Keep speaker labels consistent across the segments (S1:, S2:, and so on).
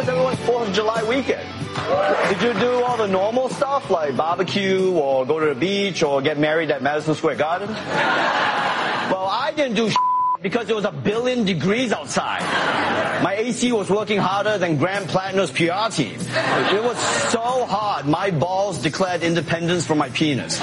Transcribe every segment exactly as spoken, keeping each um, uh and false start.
S1: was everyone's fourth of July weekend? Did you do all the normal stuff like barbecue or go to the beach or get married at Madison Square Garden? Well, I didn't do because it was a billion degrees outside. My A C was working harder than Graham Plattner's P R team. It was so hard, my balls declared independence from my penis.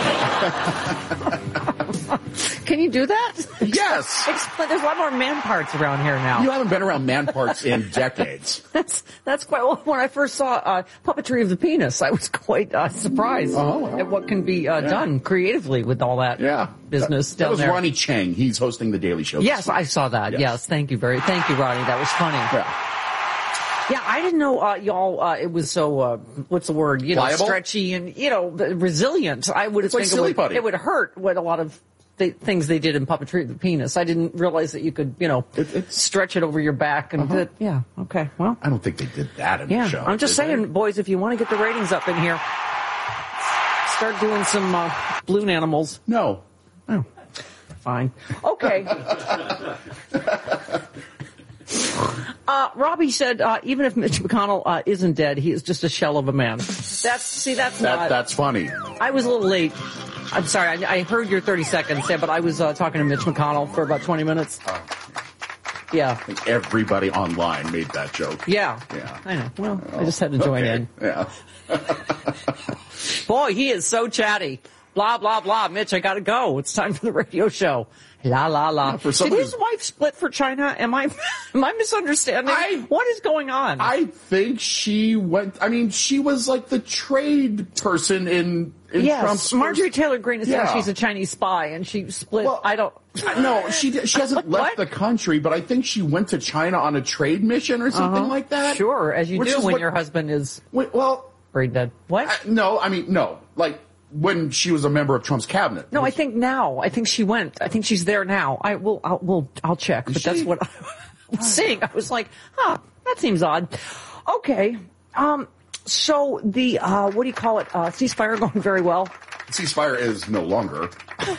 S2: Can you do that?
S3: Yes.
S2: Explain, there's a lot more man parts around here now.
S3: You haven't been around man parts in decades.
S2: That's that's quite well. When I first saw uh, Puppetry of the Penis, I was quite uh, surprised
S3: oh,
S2: at what can be uh, yeah. done creatively with all that
S3: yeah.
S2: business
S3: that,
S2: down
S3: that was
S2: there.
S3: Ronnie Chang. He's hosting the Daily Show.
S2: Yes, I saw that. Yes. yes, thank you very, thank you, Ronnie. That was funny.
S3: Yeah.
S2: Yeah, I didn't know, uh, y'all, uh, it was so, uh, what's the word? You know,
S3: Pliable?
S2: stretchy and, you know, resilient. I would have
S3: like
S2: think it would,
S3: Putty.
S2: it would hurt what a lot of the things they did in Puppetry of the Penis. I didn't realize that you could, you know, it, it, stretch it over your back and, uh-huh. that, yeah, okay, well.
S3: I don't think they did that in
S2: yeah,
S3: the show.
S2: I'm just saying, they? boys, if you want to get the ratings up in here, start doing some, uh, balloon animals.
S3: No.
S2: Oh, fine. Okay. Uh, Robbie said, uh, even if Mitch McConnell, uh, isn't dead, he is just a shell of a man. That's, see, that's
S3: that,
S2: not.
S3: That's funny.
S2: I was a little late. I'm sorry, I, I heard your thirty seconds there, but I was, uh, talking to Mitch McConnell for about twenty minutes. Oh. Yeah.
S3: I think everybody online made that joke.
S2: Yeah.
S3: Yeah.
S2: I know. Well, oh, I just had to join
S3: okay.
S2: in.
S3: Yeah.
S2: Boy, he is so chatty. Blah, blah, blah. Mitch, I gotta go. It's time for the radio show. La, la, la.
S3: Yeah, for
S2: Did his wife split for China? Am I, am I misunderstanding?
S3: I,
S2: what is going on?
S3: I think she went, I mean, she was like the trade person in, in
S2: yes,
S3: Trump's
S2: Marjorie
S3: first,
S2: Taylor Greene is
S3: yeah.
S2: saying she's a Chinese spy and she split,
S3: well,
S2: I don't.
S3: No, she she hasn't left
S2: what?
S3: the country, but I think she went to China on a trade mission or something
S2: uh-huh.
S3: like that.
S2: Sure, as you do when
S3: what,
S2: your husband is
S3: well,
S2: brain dead. What?
S3: I, no, I mean, no, like, when she was a member of Trump's cabinet.
S2: No, I think now. I think she went. I think she's there now. I will. I'll, we'll, I'll check. But
S3: Is
S2: that's
S3: she?
S2: what I was seeing. I was like, huh, that seems odd. Okay. Um. So the uh, what do you call it? Uh, ceasefire going very well.
S3: Ceasefire is no longer.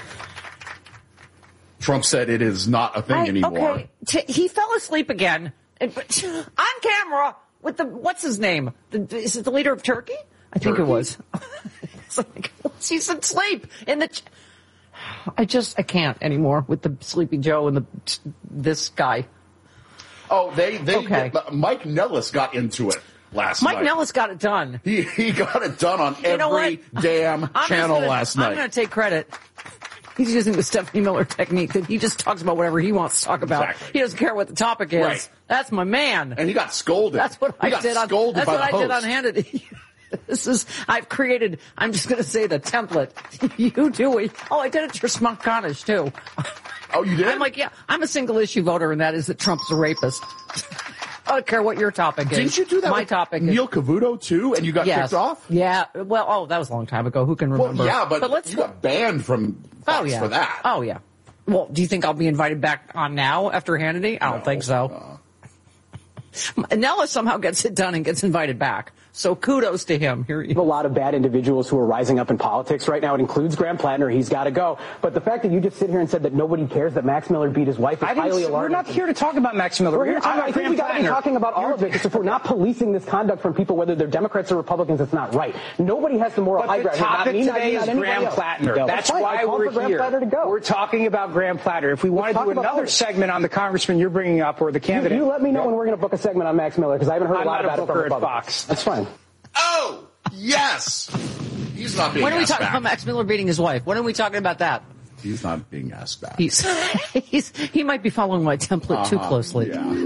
S3: Trump said it is not a thing
S2: I,
S3: anymore.
S2: Okay. T- he fell asleep again and, but, on camera with the what's his name? The, is it the leader of Turkey? I think
S3: Turkey?
S2: it was. It's like, she's asleep in the. Ch- I just I can't anymore with the Sleepy Joe and the this guy.
S3: Oh, they they
S2: okay.
S3: Mike Nellis got into it last
S2: Mike
S3: night.
S2: Mike Nellis got it done.
S3: He he got it done on
S2: you
S3: every damn
S2: I'm
S3: channel
S2: gonna,
S3: last night.
S2: I'm going to take credit. He's using the Stephanie Miller technique that he just talks about whatever he wants to talk about.
S3: Exactly.
S2: He doesn't care what the topic is.
S3: Right.
S2: That's my man.
S3: And he got scolded.
S2: That's what
S3: he
S2: I
S3: got
S2: did on.
S3: Scolded
S2: That's
S3: by
S2: what
S3: the
S2: I
S3: host.
S2: did on Hannity. This is, I've created, I'm just going to say the template. You do it. Oh, I did it for Smock-Conish, too.
S3: Oh, you did?
S2: I'm like, yeah, I'm a single issue voter, and that is that Trump's a rapist. I don't care what your topic is.
S3: Didn't you do that
S2: My
S3: with
S2: topic
S3: Neil
S2: is,
S3: Cavuto, too, and you got
S2: yes.
S3: kicked off?
S2: Yeah. Well, oh, that was a long time ago. Who can remember?
S3: Well, yeah, but,
S2: but let's
S3: you got banned from Fox
S2: oh, yeah.
S3: for that.
S2: Oh, yeah. Well, do you think I'll be invited back on now after Hannity? I don't
S3: No,
S2: think so.
S3: Uh,
S2: Nellis somehow gets it done and gets invited back. So kudos to him. Here
S4: a lot of bad individuals who are rising up in politics right now. It includes Graham Plattner. He's got to go. But the fact that you just sit here and said that nobody cares that Max Miller beat his wife is
S5: I
S4: highly alarming.
S5: We're not here to talk about Max Miller.
S4: We're
S5: We're
S4: here
S5: here to talk
S4: I,
S5: about
S4: I think
S5: Graham
S4: we got to be
S5: Plattner.
S4: talking about all of it. Because if we're not policing this conduct from people, whether they're Democrats or Republicans, it's not right. Nobody has the moral
S5: But
S4: high
S5: the
S4: ground.
S5: topic
S4: not me,
S5: today
S4: not
S5: is
S4: anybody
S5: Graham
S4: else.
S5: Plattner.
S4: No,
S5: That's
S4: fine.
S5: why
S4: I called
S5: we're
S4: for Graham
S5: here.
S4: Plattner to go.
S5: We're talking about Graham Plattner. If we want to do another segment on the congressman you're bringing up or the candidate,
S4: you, you let me know when we're going to book a segment on Max Miller because I haven't heard
S5: I'm
S4: a lot
S5: not
S4: about
S5: a
S4: it from
S5: booker at
S4: Republicans.
S5: Fox.
S4: That's fine.
S3: Oh, yes. He's not being
S2: When are we
S3: asked
S2: talking
S3: back.
S2: about Max Miller beating his wife? When are we talking about that?
S3: He's not being asked back.
S2: He's, he's he might be following my template
S3: uh-huh.
S2: too closely.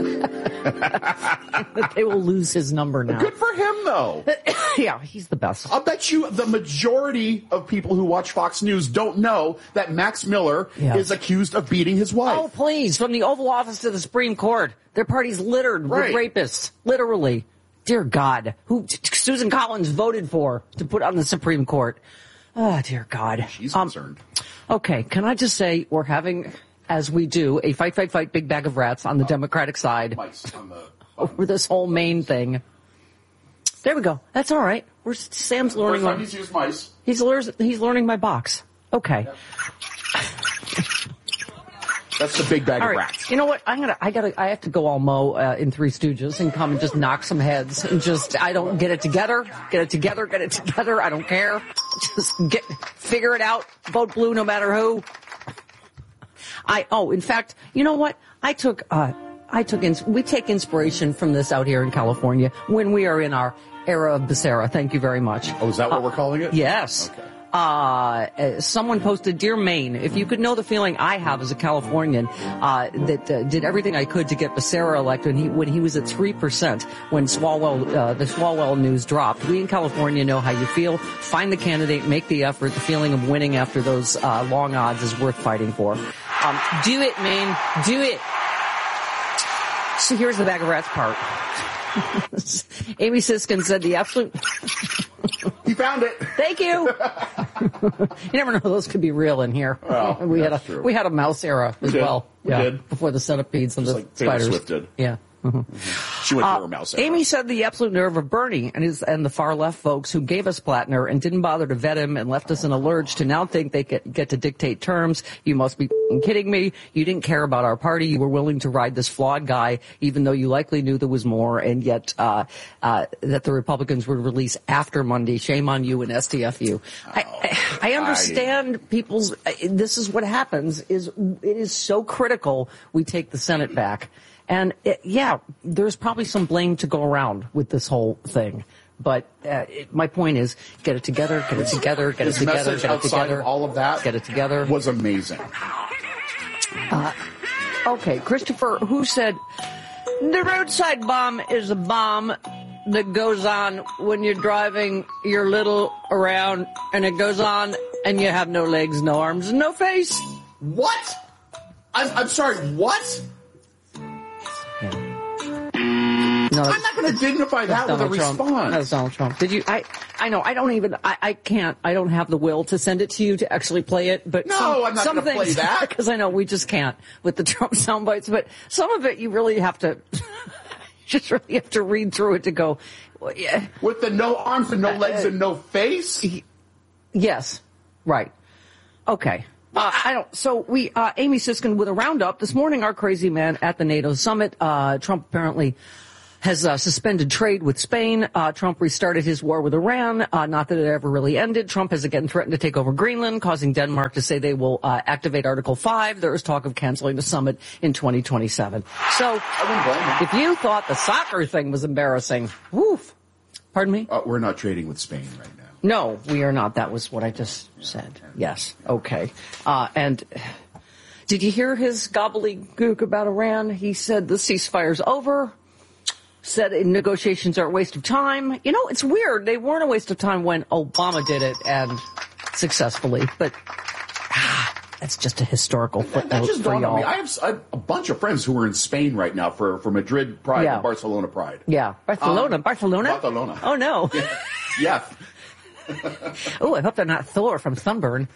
S3: Yeah.
S2: They will lose his number now.
S3: Good for him, though.
S2: Yeah, he's the best.
S3: I'll bet you the majority of people who watch Fox News don't know that Max Miller
S2: Yeah.
S3: is accused of beating his wife.
S2: Oh, please, from the Oval Office to the Supreme Court, their party's littered
S3: Right.
S2: with rapists, literally. Dear God, who Susan Collins voted for to put on the Supreme Court. Oh, dear God.
S3: She's
S2: Um,
S3: concerned.
S2: Okay, can I just say we're having, as we do, a fight, fight, fight, big bag of rats on the Democratic side
S3: Mice on the
S2: over this whole Maine thing. There we go. That's all right. We're Sam's learning.
S3: First time
S2: on-
S3: he's used mice.
S2: He's lear- he's learning my box. Okay.
S3: That's the big bag
S2: All
S3: of
S2: right.
S3: rats.
S2: You know what? I'm gonna. I gotta. I have to go all Mo uh, in Three Stooges and come and just knock some heads and just. I don't get it together. Get it together. Get it together. I don't care. Just get figure it out. Vote blue, no matter who. I. Oh, in fact, you know what? I took. Uh, I took. Ins- we take inspiration from this out here in California when we are in our era of Becerra. Thank you very much.
S3: Oh, is that what
S2: uh,
S3: we're calling it?
S2: Yes.
S3: Okay.
S2: Uh, uh, someone posted, "Dear Maine, if you could know the feeling I have as a Californian, uh, that uh, did everything I could to get Becerra elected when he, when he was at three percent when Swalwell, uh, the Swalwell news dropped. We in California know how you feel. Find the candidate, make the effort. The feeling of winning after those uh, long odds is worth fighting for. Um, do it, Maine. Do it." So here's the bag of rats part. Amy Siskin said the absolute...
S3: He found it.
S2: Thank you. You never know; those could be real in here.
S3: Well,
S2: we had a
S3: true.
S2: we had a mouse era as
S3: did.
S2: well.
S3: We
S2: yeah,
S3: did.
S2: before the centipedes and
S3: Just
S2: the
S3: like Taylor
S2: spiders.
S3: Swift did.
S2: Yeah.
S3: She went through her mouse. era.
S2: Amy said the absolute nerve of Bernie and his and the far left folks who gave us Plattner and didn't bother to vet him and left us in a lurch to now think they get, get to dictate terms. You must be kidding me. You didn't care about our party. You were willing to ride this flawed guy, even though you likely knew there was more, and yet uh, uh, that the Republicans would release after Monday. Shame on you and S T F U. Oh, I, I, I understand I... people's. Uh, this is what happens. Is it is so critical we take the Senate back. And, it, yeah, there's probably some blame to go around with this whole thing. But uh, it, my point is, get it together, get it together, get
S3: His
S2: it together,
S3: message
S2: get it
S3: outside
S2: together.
S3: of all of that
S2: get it together.
S3: was amazing.
S2: Uh, okay, Christopher, who said, the roadside bomb is a bomb that goes on when you're driving your little around, and it goes on, and you have no legs, no arms, no face.
S3: What? I'm, I'm sorry, what?
S2: No,
S3: I'm not going to dignify that with a
S2: Trump.
S3: response.
S2: That's Donald Trump. Did you? I I know. I don't even. I, I can't. I don't have the will to send it to you to actually play it. But
S3: no,
S2: some,
S3: I'm not
S2: some
S3: going to play
S2: things,
S3: that
S2: because I know we just can't with the Trump sound bites. But some of it you really have to. Just really have to read through it to go. Well, yeah.
S3: With the no arms and no legs and no face.
S2: Yes. Right. Okay. Uh, I don't. So we, uh, Amy Siskin with a roundup this morning. Our crazy man at the NATO summit. Uh, Trump apparently has uh, suspended trade with Spain. Uh, Trump restarted his war with Iran. Uh, not that it ever really ended. Trump has again threatened to take over Greenland, causing Denmark to say they will uh, activate Article five. There is talk of canceling the summit in twenty twenty-seven. So, if you thought the soccer thing was embarrassing, woof. Pardon me?
S3: Uh, we're not trading with Spain right now.
S2: No, we are not. That was what I just said. Yes. Okay. Uh, and did you hear his gobbledygook about Iran? He said the ceasefire's over. Said negotiations are a waste of time. You know, it's weird. They weren't a waste of time when Obama did it and successfully. But ah, that's just a historical footnote
S3: that just
S2: for
S3: dawned on
S2: y'all.
S3: me. I have, I have a bunch of friends who are in Spain right now for, for Madrid Pride
S2: Yeah.
S3: and Barcelona Pride.
S2: Yeah. Barcelona.
S3: Um,
S2: Barcelona?
S3: Barcelona.
S2: Oh, no.
S3: Yeah.
S2: Oh, I hope they're not Thor from Sunburn.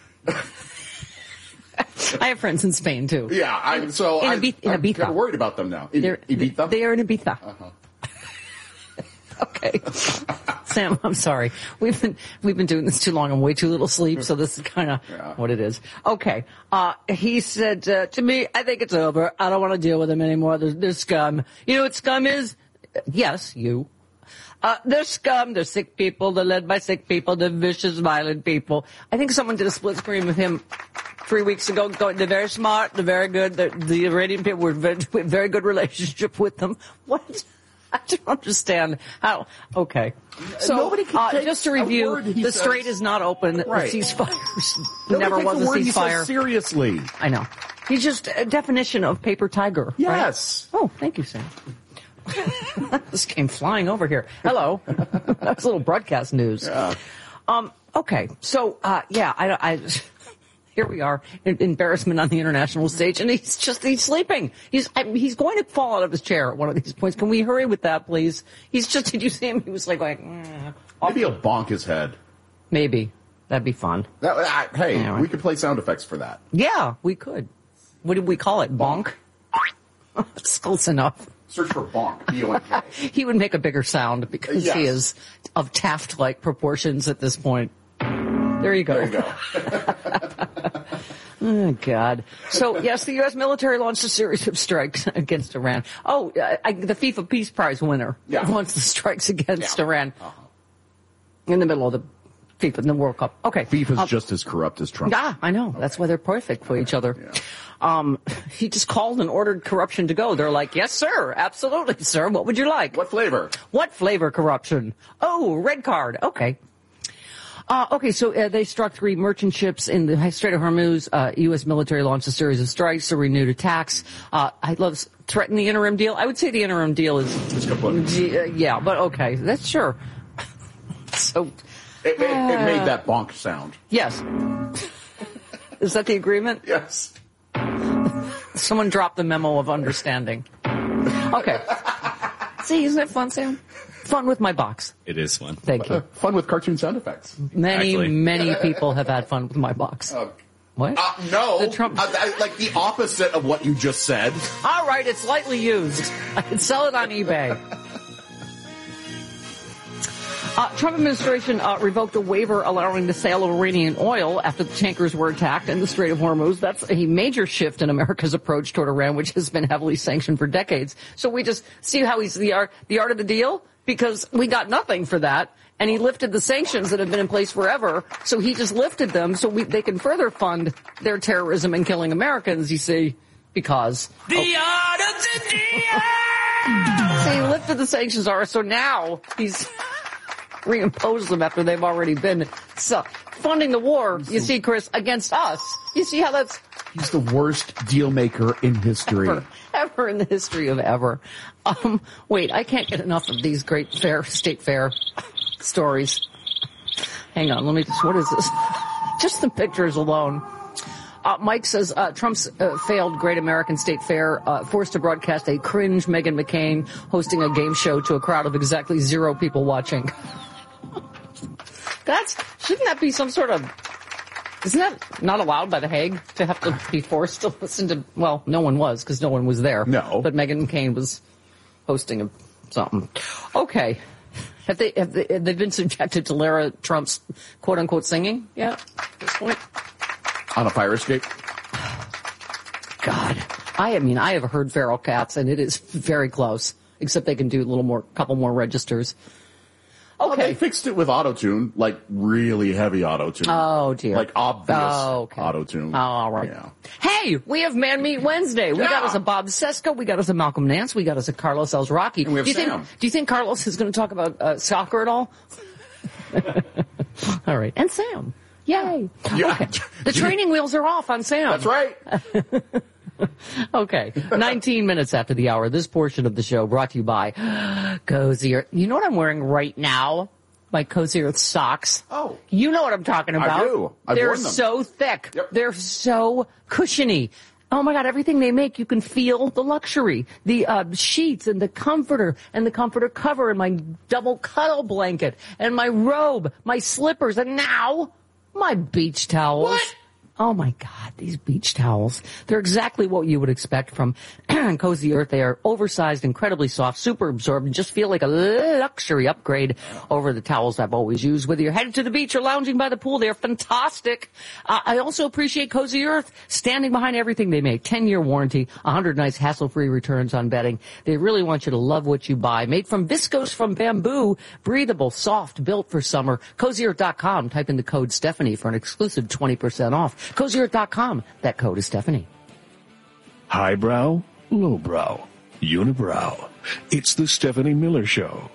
S2: I have friends in Spain, too.
S3: Yeah, I'm so
S2: In
S3: I'm,
S2: Ibiza- in
S3: I'm
S2: Ibiza.
S3: kind of worried about them now. In,
S2: They're,
S3: Ibiza?
S2: They are in Ibiza.
S3: Uh-huh.
S2: Okay. Sam, I'm sorry. We've been we've been doing this too long and way too little sleep, so this is kind of
S3: Yeah.
S2: what it is. Okay. Uh, he said uh, to me, I think it's over. I don't want to deal with him anymore. They're, they're scum. You know what scum is? Yes, you. Uh, they're scum. They're sick people. They're led by sick people. They're vicious, violent people. I think someone did a split screen with him three weeks ago. Going, they're very smart. They're very good. They're, the Iranian people were very, very good relationship with them. What? I don't understand how. Okay. So,
S3: Nobody can
S2: uh,
S3: take
S2: just to
S3: a
S2: review,
S3: word he
S2: the
S3: says.
S2: Strait is not open.
S3: Right.
S2: The ceasefires
S3: Nobody
S2: never
S3: takes
S2: was
S3: a
S2: a
S3: word he says
S2: ceasefire.
S3: seriously.
S2: I know. He's just a definition of paper tiger.
S3: Yes.
S2: Right? Oh, thank you, Sam. This came flying over here. Hello. That's a little broadcast news.
S3: Yeah.
S2: Um, okay. So, uh, yeah, I, I, here we are, in, embarrassment on the international stage, and he's just, he's sleeping. He's, I, he's going to fall out of his chair at one of these points. Can we hurry with that, please? He's just, did you see him? He was like, like, mm,
S3: Maybe he'll bonk his head.
S2: maybe. That'd be fun.
S3: That, uh, hey,
S2: Anyway.
S3: we could play sound effects for that.
S2: Yeah, we could. What did we call it? Bonk? It's close enough.
S3: Search for bonk. B O N K.
S2: He would make a bigger sound because
S3: Yes.
S2: he is of Taft-like proportions at this point. There you go.
S3: There you go.
S2: Oh, God. So, yes, the U S military launched a series of strikes against Iran. Oh, uh, I, the FIFA Peace Prize winner
S3: yeah.
S2: launched the strikes against
S3: yeah.
S2: Iran
S3: uh-huh.
S2: in the middle of the FIFA, in the World Cup. Okay.
S3: FIFA's
S2: um,
S3: just as corrupt as Trump.
S2: Yeah, I know. Okay. That's why they're perfect for each other.
S3: Yeah.
S2: Um, he just called and ordered corruption to go. They're like, yes, sir. Absolutely, sir. What would you like?
S3: What flavor?
S2: What flavor corruption? Oh, red card. Okay. Uh, okay, so uh, they struck three merchant ships in the Strait of Hormuz. Uh, U S military launched a series of strikes to renewed attacks. Uh, I love threaten the interim deal. I would say the interim deal is...
S3: It's kaput.
S2: Uh, yeah, but okay. That's sure. So...
S3: It, it, uh, it made that bonk sound.
S2: Yes. Is that the agreement?
S3: Yes.
S2: Someone dropped the memo of understanding. Okay. See, isn't it fun, Sam? Fun with my box.
S6: It is fun.
S2: Thank you.
S3: Uh, fun with cartoon sound effects.
S2: Many,
S6: Actually.
S2: many people have had fun with my box.
S3: Uh,
S2: what?
S3: Uh, no.
S2: The Trump-
S3: uh, I, like the opposite of what you just said.
S2: All right, it's lightly used. I can sell it on eBay. Uh, Trump administration uh, revoked a waiver allowing the sale of Iranian oil after the tankers were attacked in the Strait of Hormuz. That's a major shift in America's approach toward Iran, which has been heavily sanctioned for decades. So we just see how he's the art, the art of the deal, because we got nothing for that. And he lifted the sanctions that have been in place forever. So he just lifted them so we, they can further fund their terrorism and killing Americans, you see, because.
S6: The
S2: oh.
S6: art of the deal!
S2: So he lifted the sanctions, are so now he's reimposed them after they've already been so, funding the war, you see, Chris, against us. You see how that's...
S3: He's the worst deal maker in history.
S2: Ever, ever in the history of ever. Um, wait, I can't get enough of these great fair, state fair stories. Hang on, let me just, what is this? Just the pictures alone. Uh, Mike says uh, Trump's uh, failed Great American State Fair uh, forced to broadcast a cringe Meghan McCain hosting a game show to a crowd of exactly zero people watching. That's, shouldn't that be some sort of, isn't that not allowed by The Hague to have to be forced to listen to, well, no one was because no one was there.
S3: No.
S2: But Meghan McCain was hosting a, something. Okay. Have they, have they, have they been subjected to Lara Trump's quote unquote singing yet at this point?
S3: On a fire escape?
S2: God. I, I mean, I have heard feral cats and it is very close, except they can do a little more, couple more registers. Okay.
S3: Well, they fixed it with auto-tune, like really heavy auto-tune.
S2: Oh, dear.
S3: Like obvious
S2: oh, okay.
S3: auto-tune.
S2: Oh, all right.
S3: Yeah.
S2: Hey, we have Man Meet Wednesday. We
S3: yeah.
S2: got us a Bob Seska. We got us a Malcolm Nance. We got us a Carlos Alzraki.
S3: And we have
S2: do you
S3: Sam.
S2: Think, do you think Carlos is going to talk about uh, soccer at all? All right. And Sam. Yay.
S3: Yeah.
S2: Okay. The training wheels are off on Sam.
S3: That's right.
S2: Okay. nineteen minutes after the hour, this portion of the show brought to you by Cozy Earth. You know what I'm wearing right now? My Cozy Earth socks.
S3: Oh.
S2: You know what I'm talking about.
S3: I do. I've
S2: They're
S3: worn them.
S2: so thick.
S3: Yep.
S2: They're so cushiony. Oh my God, everything they make, you can feel the luxury. The uh, sheets and the comforter and the comforter cover and my double cuddle blanket and my robe, my slippers, and now my beach towels.
S3: What?
S2: Oh my God, these beach towels. They're exactly what you would expect from Cozy Earth. They are oversized, incredibly soft, super absorbent, just feel like a luxury upgrade over the towels I've always used. Whether you're headed to the beach or lounging by the pool, they're fantastic. Uh, I also appreciate Cozy Earth standing behind everything they make. ten-year warranty, one hundred nights hassle-free returns on bedding. They really want you to love what you buy. Made from viscose from bamboo, breathable, soft, built for summer. Cozy Earth dot com. Type in the code Stephanie for an exclusive twenty percent off. Cozy Earth dot com. That code is Stephanie.
S7: Highbrow, lowbrow, unibrow. It's the Stephanie Miller Show.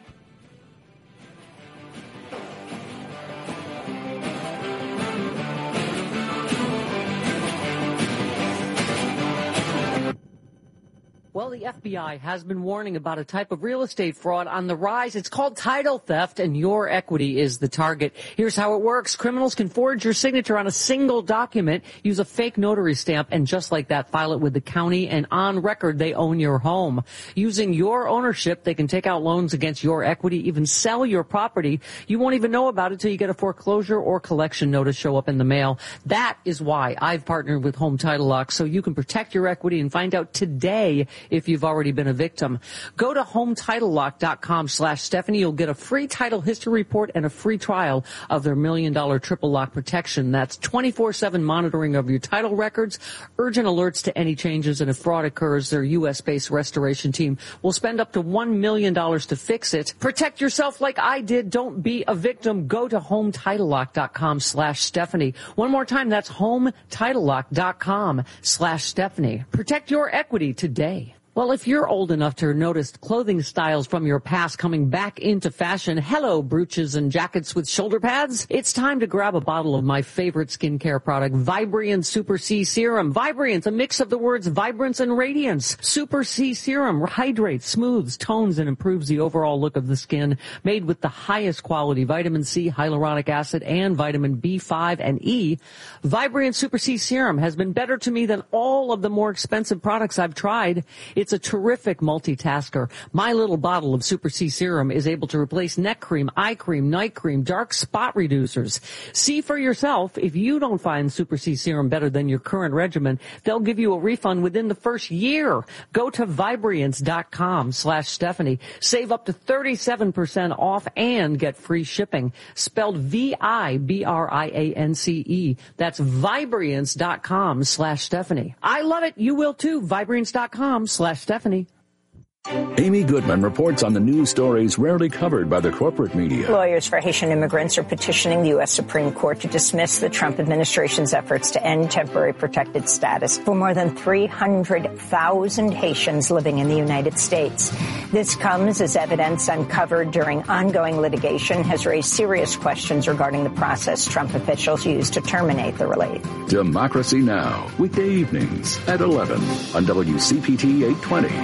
S2: Well, the F B I has been warning about a type of real estate fraud on the rise. It's called title theft, and your equity is the target. Here's how it works. Criminals can forge your signature on a single document, use a fake notary stamp, and just like that, file it with the county, and on record, they own your home. Using your ownership, they can take out loans against your equity, even sell your property. You won't even know about it until you get a foreclosure or collection notice show up in the mail. That is why I've partnered with Home Title Lock, so you can protect your equity and find out today if if you've already been a victim. Go to home title lock dot com slash Stephanie. You'll get a free title history report and a free trial of their million dollar triple lock protection. That's twenty-four seven monitoring of your title records, urgent alerts to any changes, and if fraud occurs, their U S based restoration team will spend up to one million dollars to fix it. Protect yourself like I did. Don't be a victim. Go to home title lock dot com slash Stephanie. One more time, that's home title lock dot com slash Stephanie. Protect your equity today. Well, if you're old enough to notice clothing styles from your past coming back into fashion, hello, brooches and jackets with shoulder pads. It's time to grab a bottle of my favorite skincare product, Vibrance Super C Serum. Vibrance, a mix of the words vibrance and radiance. Super C Serum hydrates, smooths, tones, and improves the overall look of the skin. Made with the highest quality vitamin C, hyaluronic acid, and vitamin B five and E. Vibrance Super C Serum has been better to me than all of the more expensive products I've tried. It's a terrific multitasker. My little bottle of Super C Serum is able to replace neck cream, eye cream, night cream, dark spot reducers. See for yourself. If you don't find Super C Serum better than your current regimen, they'll give you a refund within the first year. Go to Vibrance dot com slash Stephanie. Save up to thirty-seven percent off and get free shipping. Spelled V I B R I A N C E. That's Vibrance dot com slash Stephanie. I love it. You will too. Vibrance dot com slash Stephanie.
S7: Amy Goodman reports on the news stories rarely covered by the corporate media.
S8: Lawyers for Haitian immigrants are petitioning the U S Supreme Court to dismiss the Trump administration's efforts to end temporary protected status for more than three hundred thousand Haitians living in the United States. This comes as evidence uncovered during ongoing litigation has raised serious questions regarding the process Trump officials used to terminate the relief.
S7: Democracy Now! Weekday evenings at eleven on W C P T eight twenty.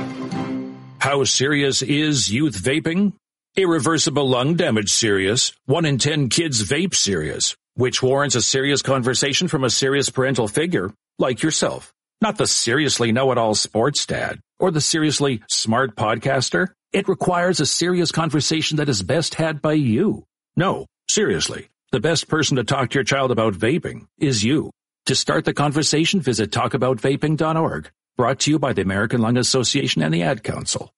S9: How serious is youth vaping? Irreversible lung damage serious. One in ten kids vape serious, which warrants a serious conversation from a serious parental figure like yourself. Not the seriously know-it-all sports dad or the seriously smart podcaster. It requires a serious conversation that is best had by you. No, seriously, the best person to talk to your child about vaping is you. To start the conversation, visit talk about vaping dot org. Brought to you by the American Lung Association and the Ad Council.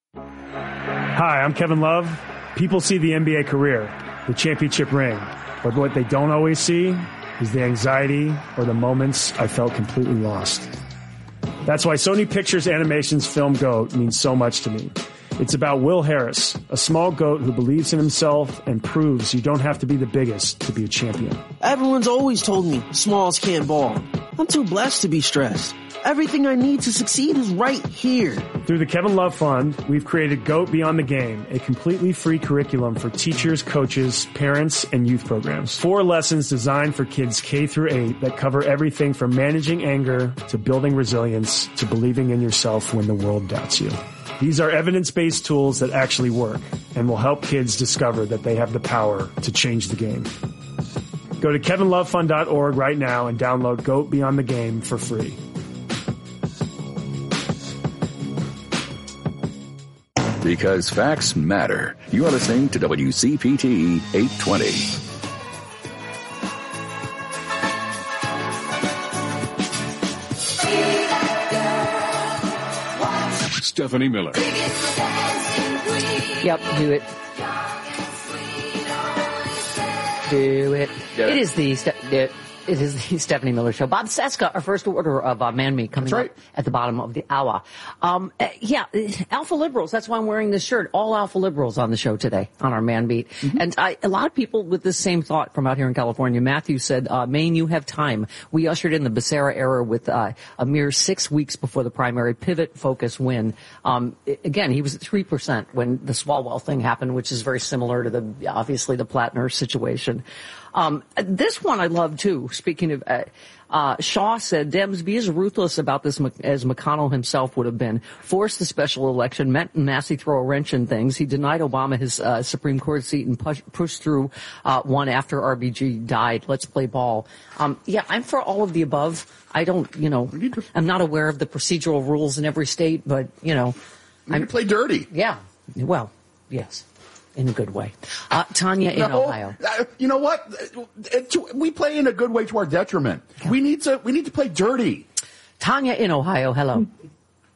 S10: Hi, I'm Kevin Love. People see the N B A career, the championship ring, but what they don't always see is the anxiety or the moments I felt completely lost. That's why Sony Pictures Animation's Film GOAT means so much to me. It's about Will Harris, a small goat who believes in himself and proves you don't have to be the biggest to be a champion.
S11: Everyone's always told me smalls can't ball. I'm too blessed to be stressed. Everything I need to succeed is right here.
S10: Through the Kevin Love Fund, we've created GOAT Beyond the Game, a completely free curriculum for teachers, coaches, parents, and youth programs. Four lessons designed for kids K through eight that cover everything from managing anger to building resilience to believing in yourself when the world doubts you. These are evidence-based tools that actually work and will help kids discover that they have the power to change the game. Go to kevin love fund dot org right now and download GOAT Beyond the Game for free.
S7: Because facts matter. You are listening to W C P T eight twenty. Stephanie Miller.
S2: Yep, do it. Do it.
S3: Yeah.
S2: It is the ste- it, it is the Stephanie Miller Show. Bob Cesca, our first order of uh, Man Meat coming
S3: That's right.
S2: up at the bottom of the hour. Um, uh, yeah, alpha liberals. That's why I'm wearing this shirt. All alpha liberals on the show today on our Man Meat. Mm-hmm. And I, a lot of people with this same thought from out here in California. Matthew said, uh, Maine, you have time. We ushered in the Becerra era with uh, a mere six weeks before the primary pivot focus win. Um, it, again, he was at three percent when the Swalwell thing happened, which is very similar to the, obviously, the Plattner situation. Um, this one I love too. Speaking of, uh, uh, Shaw said, Dems, be as ruthless about this as McConnell himself would have been. Forced the special election, meant Massey throw a wrench in things. He denied Obama his uh, Supreme Court seat and push, pushed through uh, one after R B G died. Let's play ball. Um, yeah, I'm for all of the above. I don't, you know, I'm not aware of the procedural rules in every state, but, you know.
S3: We need to play dirty.
S2: Yeah. Well, yes. In a good way. Uh, Tanya in
S3: no,
S2: Ohio.
S3: Uh, you know what? It's, we play in a good way to our detriment. Yeah. We need to we need to play dirty.
S2: Tanya in Ohio, hello.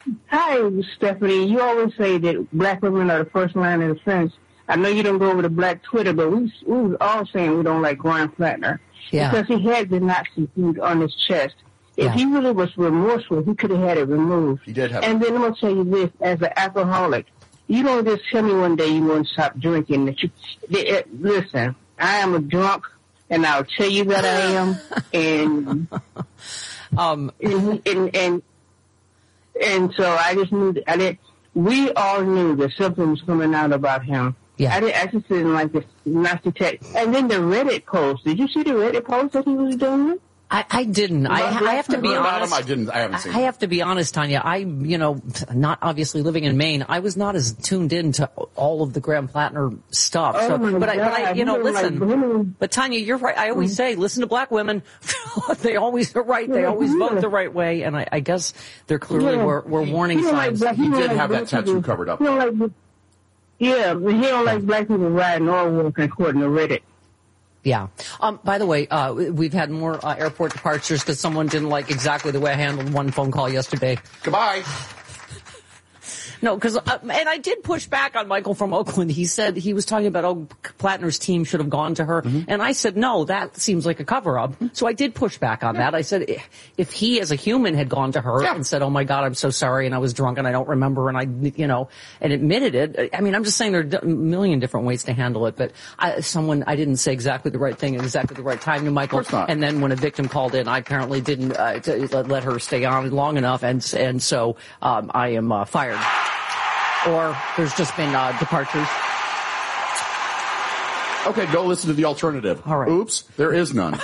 S12: Hi, Stephanie. You always say that black women are the first line of defense. I know you don't go over to black Twitter, but we we was all saying we don't like Ron Plattner.
S2: Yeah.
S12: Because he had the Nazi food on his chest. If
S2: Yeah.
S12: he really was remorseful, he could have had it removed.
S13: He did have
S12: And then I'm going to tell you this, as an alcoholic, you don't just tell me one day you want to stop drinking. That you, uh, listen, I am a drunk, and I'll tell you that I am. And,
S2: um,
S12: and, and, and, and so I just knew, that I didn't, we all knew the symptoms coming out about him.
S2: Yeah.
S12: I, did, I just didn't like this nasty text. And then the Reddit post. Did you see the Reddit post that he was doing?
S2: I, I didn't. I, I have to be honest.
S13: I didn't. I haven't seen
S2: I have to be honest, Tanya. I, you know, not obviously living in Maine, I was not as tuned in to all of the Graham Plattner stuff.
S12: Oh
S2: So,
S12: my
S2: but I, but I,
S12: God.
S2: you know,
S12: You were like
S2: listen.
S12: women.
S2: But Tanya, you're right. I always say, listen to black women. They always are right. They always vote the right way. And I, I guess there clearly
S12: Yeah.
S2: were, were warning
S12: He don't like
S2: signs.
S12: black-
S13: He
S12: don't
S13: did
S12: like
S13: have that
S12: black
S13: tattoo
S12: people.
S13: covered up.
S12: He don't like, yeah, but he don't like black people riding or walking according to Reddit.
S2: Yeah. Um, by the way, uh, we've had more uh, airport departures because someone didn't like exactly the way I handled one phone call yesterday.
S13: Goodbye.
S2: No, because, uh, and I did push back on Michael from Oakland. He said, he was talking about, oh, Plattner's team should have gone to her. Mm-hmm. And I said, no, that seems like a cover-up. So I did push back on that. I said, if he as a human had gone to her yeah. and said, oh my God, I'm so sorry, and I was drunk and I don't remember, and I, you know, and admitted it. I mean, I'm just saying there are a million different ways to handle it, but I, someone, I didn't say exactly the right thing at exactly the right time to Michael. And then when a victim called in, I apparently didn't uh, to let, let her stay on long enough, and, and so um, I am uh, fired. Or there's just been uh, departures.
S13: Okay, go listen to the alternative.
S2: All right.
S13: Oops, there is none.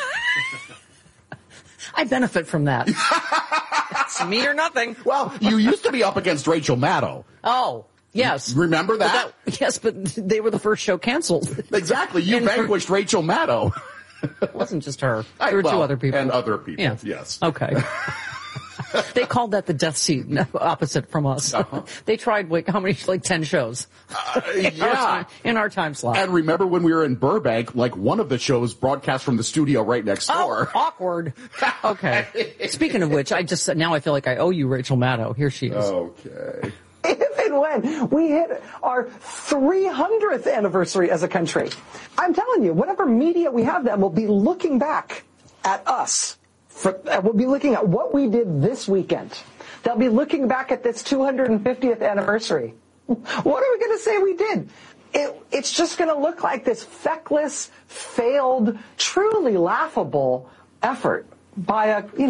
S2: I benefit from that. It's me or nothing.
S13: Well, you used to be up against Rachel Maddow.
S2: Oh, yes.
S13: Remember that?
S2: But that? Yes, but they were the first show canceled.
S13: Exactly. You
S2: and
S13: vanquished
S2: for,
S13: Rachel Maddow.
S2: It wasn't just her. There
S13: I,
S2: were
S13: well,
S2: two other people.
S13: And other people,
S2: yeah.
S13: yes.
S2: Okay. They called that the death seat opposite from us. Uh-huh. They tried, like, how many, like ten shows?
S13: Uh,
S2: in
S13: yeah.
S2: Our time, in our time slot.
S13: And remember when we were in Burbank, like one of the shows broadcast from the studio right next door.
S2: Oh, awkward. Okay. Speaking of which, I just, now I feel like I owe you Rachel Maddow. Here she is.
S13: Okay.
S14: If and when we hit our three hundredth anniversary as a country, I'm telling you, whatever media we have then will be looking back at us. For, uh, we'll be looking at what we did this weekend. They'll be looking back at this two hundred fiftieth anniversary. What are we going to say we did? It, it's just going to look like this feckless, failed, truly laughable effort by a, you know,